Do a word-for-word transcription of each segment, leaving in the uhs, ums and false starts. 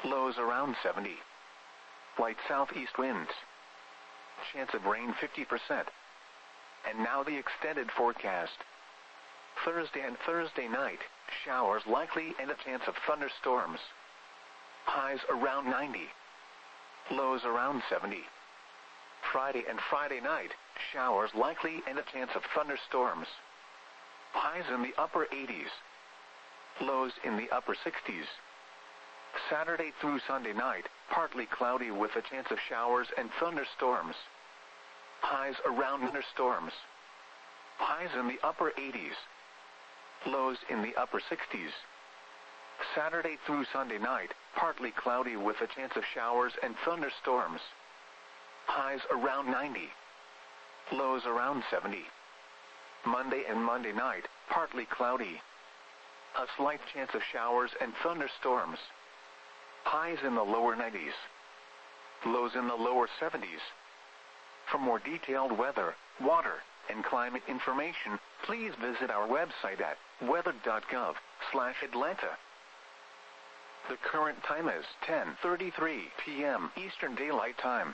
Lows around seventy. Light southeast winds. Chance of rain fifty percent. And now the extended forecast. Thursday and Thursday night, showers likely and a chance of thunderstorms. Highs around ninety. Lows around seventy. Friday and Friday night, showers likely and a chance of thunderstorms. Highs in the upper eighties. Lows in the upper sixties. Saturday through Sunday night, partly cloudy with a chance of showers and thunderstorms. Highs around thunderstorms. Highs in the upper eighties. Lows in the upper sixties. Saturday through Sunday night, partly cloudy with a chance of showers and thunderstorms. Highs around ninety. Lows around seventy. Monday and Monday night, partly cloudy. A slight chance of showers and thunderstorms. Highs in the lower nineties. Lows in the lower seventies. For more detailed weather, water, and climate information, please visit our website at weather dot gov slash Atlanta. The current time is ten thirty-three p m Eastern Daylight Time.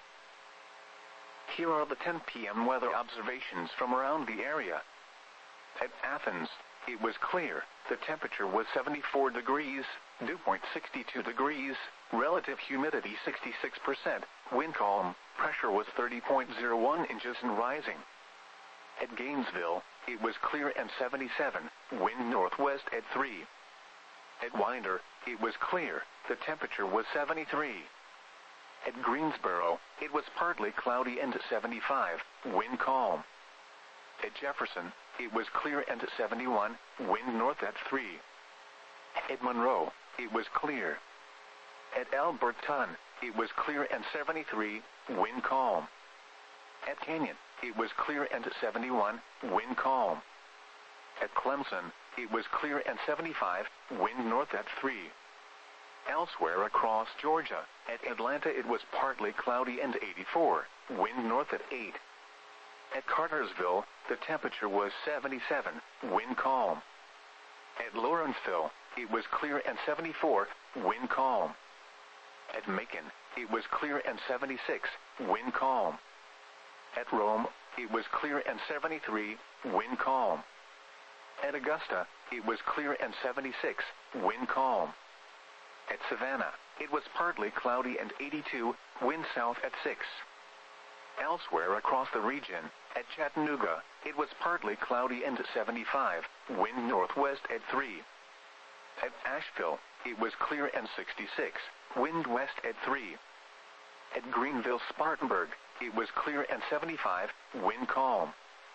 Here are the ten p m weather observations from around the area. At Athens, it was clear. The temperature was seventy-four degrees, dew point sixty-two degrees, relative humidity sixty-six percent, wind calm, pressure was thirty point zero one inches and rising. At Gainesville, it was clear and seventy-seven, wind northwest at three. At Winder, it was clear, the temperature was seventy-three. At Greensboro, it was partly cloudy and seventy-five, wind calm. At Jefferson, it was clear and seventy-one, wind north at three. At Monroe, it was clear. At Alberton, it was clear and seventy-three, wind calm. At Canyon, it was clear and seventy-one, wind calm. At Clemson, it was clear and seventy-five, wind north at three. Elsewhere across Georgia, at Atlanta it was partly cloudy and eighty-four, wind north at eight. At Cartersville, the temperature was seventy-seven, wind calm. At Lawrenceville, it was clear and seventy-four, wind calm. At Macon, it was clear and seventy-six, wind calm. At Rome, it was clear and seventy-three, wind calm. At Augusta, it was clear and seventy-six, wind calm. At Savannah, it was partly cloudy and eighty-two, wind south at six. Elsewhere across the region, at Chattanooga, it was partly cloudy and seventy-five, wind northwest at three. At Asheville, it was clear and sixty-six, wind west at three. At Greenville Spartanburg, it was clear and seventy-five, wind calm.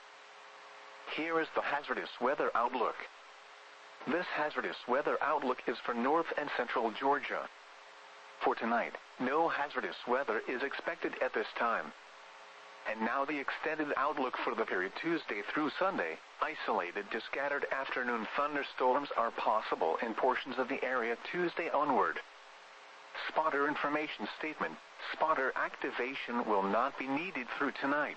Here is the hazardous weather outlook. This hazardous weather outlook is for north and central Georgia. For tonight, no hazardous weather is expected at this time. And now the extended outlook for the period Tuesday through Sunday. Isolated to scattered afternoon thunderstorms are possible in portions of the area Tuesday onward. Spotter information statement. Spotter activation will not be needed through tonight.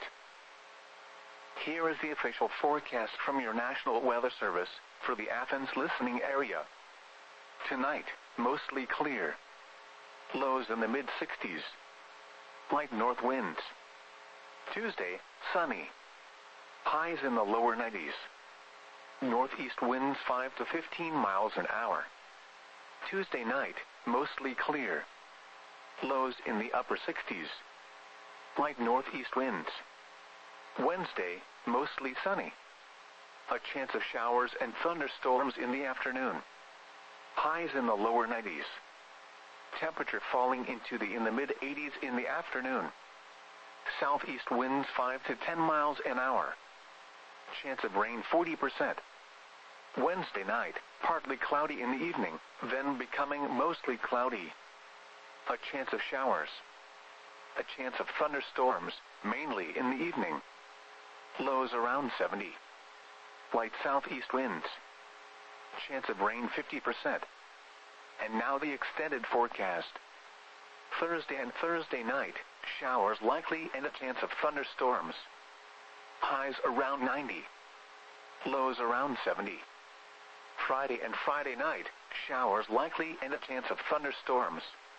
Here is the official forecast from your National Weather Service for the Athens listening area. Tonight, mostly clear. Lows in the mid sixties. Light north winds. Tuesday, sunny. Highs in the lower nineties. Northeast winds five to fifteen miles an hour. Tuesday night, mostly clear. Lows in the upper sixties. Light northeast winds. Wednesday, mostly sunny. A chance of showers and thunderstorms in the afternoon. Highs in the lower nineties. Temperature falling into the in the mid eighties in the afternoon. Southeast winds five to ten miles an hour. Chance of rain forty percent. Wednesday night, partly cloudy in the evening, then becoming mostly cloudy. A chance of showers. A chance of thunderstorms, mainly in the evening. Lows around seventy. Light southeast winds. Chance of rain fifty percent. And now the extended forecast. Thursday and Thursday night, showers likely and a chance of thunderstorms. Highs around ninety. Lows around seventy. Friday and Friday night, showers likely and a chance of thunderstorms.